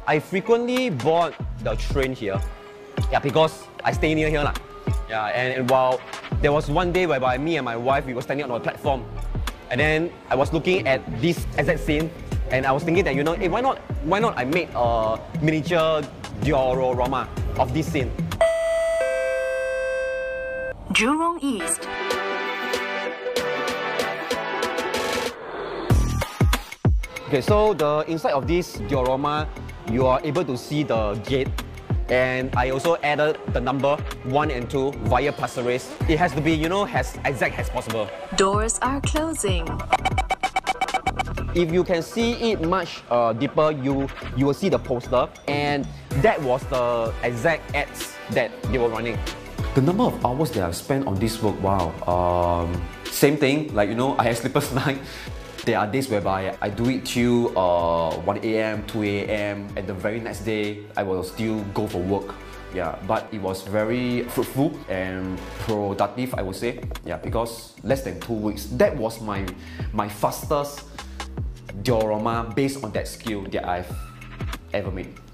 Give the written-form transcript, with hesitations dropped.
I frequently board the train here. Yeah, because I stay near here. Yeah, and while there was one day whereby me and my wife, we were standing on the platform. And then I was looking at this exact scene. And I was thinking that, hey, why not I make a miniature diorama of this scene. Jurong East. Okay, so the inside of this diorama, you are able to see the gate. And I also added the number 1 and 2 via Pasir Ris. It has to be, as exact as possible. Doors are closing. If you can see it much deeper, you will see the poster. And that was the exact ads that they were running. The number of hours that I've spent on this work, wow. Same thing, like, I have sleepless night. There are days whereby I do it till 1 a.m., 2 a.m. and the very next day I will still go for work. Yeah, but it was very fruitful and productive, I would say. Yeah, because less than 2 weeks. That was my fastest diorama based on that skill that I've ever made.